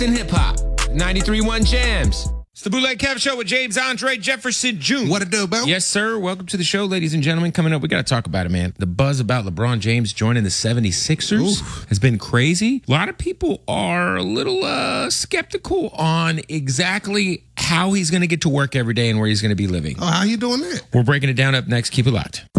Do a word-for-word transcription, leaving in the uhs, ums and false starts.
in hip-hop. ninety-three point one Jams. It's the Bootleg Kev Show with James Andre Jefferson Junior What it do, Bo? Yes, sir. Welcome to the show, ladies and gentlemen. Coming up, we got to talk about it, man. The buzz about LeBron James joining the seventy-sixers Oof. has been crazy. A lot of people are a little uh, skeptical on exactly how he's going to get to work every day and where he's going to be living. Oh, how you doing that? We're breaking it down up next. Keep it locked.